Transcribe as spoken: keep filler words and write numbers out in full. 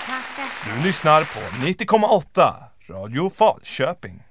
Du lyssnar på nittio komma åtta Radio Falköping.